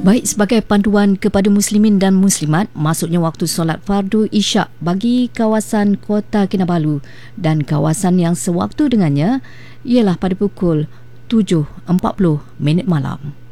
Baik, sebagai panduan kepada muslimin dan muslimat, masuknya waktu solat fardu isyak bagi kawasan Kota Kinabalu dan kawasan yang sewaktu dengannya ialah pada pukul 7.40 malam.